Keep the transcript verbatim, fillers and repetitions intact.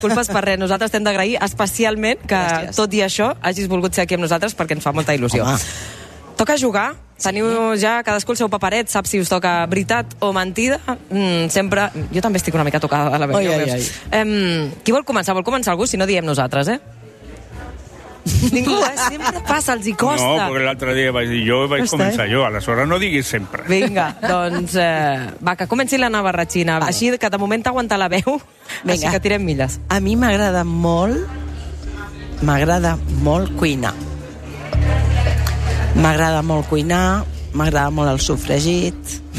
Culpes per res. Nosaltres t'hem d'agrair especialment que, Gràcies. tot i això, hagis volgut ser aquí amb nosaltres perquè ens fa molta il·lusió. Home. Toca jugar. Teniu ja cadascú el seu paperet, sap si us toca veritat o mentida. Mm, sempre... Jo també estic una mica tocada de la veu. Ai, ja ho ai, veus. Em, qui vol començar? Vol començar algú? Si no, diem nosaltres, eh? Ningú, eh? Sempre passa, els hi costa. No, perquè l'altre dia vaig dir jo, vaig Costa, començar eh? jo, aleshores no diguis sempre. Vinga, doncs... Eh, va, que comenci la Navarratxina. Vale. Així que de moment t'aguanta la veu. Vinga. Així que tirem milles. A mi m'agrada molt, m'agrada molt cuinar. M'agrada molt cuinar, m'agrada molt el sofregit,